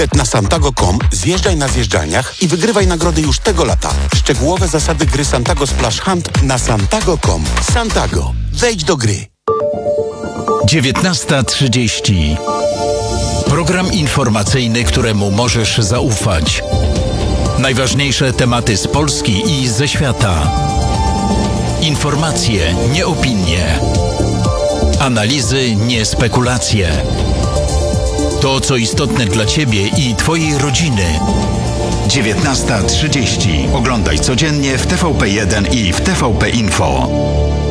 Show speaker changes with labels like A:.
A: Na Santago.com zjeżdżaj na zjeżdżalniach i wygrywaj nagrody już tego lata. Szczegółowe zasady gry Santago Splash Hunt na Santago.com. Santago. Wejdź do gry.
B: 19:30. Program informacyjny, któremu możesz zaufać. Najważniejsze tematy z Polski i ze świata. Informacje, nie opinie. Analizy, nie spekulacje. To, co istotne dla Ciebie i Twojej rodziny. 19:30. Oglądaj codziennie w TVP1 i w TVP Info.